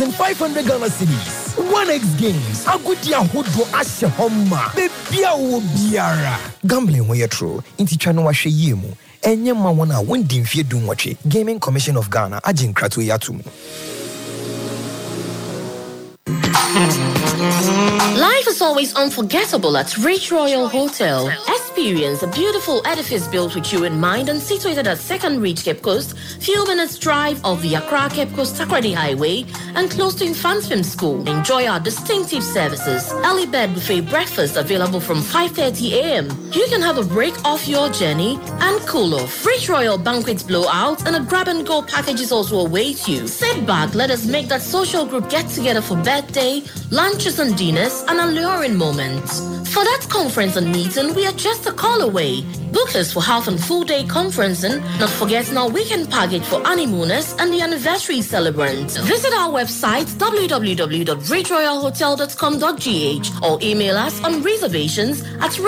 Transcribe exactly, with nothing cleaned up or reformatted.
thousand five hundred Ghana cedis. one X games. Agudia Hodo Ashe Homa. Bebia wo biara. Gambling wo yetro. Inti twa no wahwe yemu. Enye ma wona wondi mfie dum wache. Gaming Commission of Ghana agin krato yatum. Life is always unforgettable at Rich Royal Hotel. Experience a beautiful edifice built with you in mind and situated at Second Reach Cape Coast, few minutes drive of the Accra Cape Coast Takoradi Highway, and close to Infantswim School. Enjoy our distinctive services. Early bed buffet breakfast available from five thirty a.m. You can have a break off your journey and cool off. Rich Royal Banquets Blowout and a grab-and-go packages also await you. Sit back, let us make that social group get-together for birthday, lunches and dinners, and alluring moments. For that conference and meeting, we are just a call away. Book us for half and full day conferencing, not forgetting our weekend package for honeymooners and the anniversary celebrants. Visit our website w w w dot rich royal hotel dot com dot g h or email us on reservations at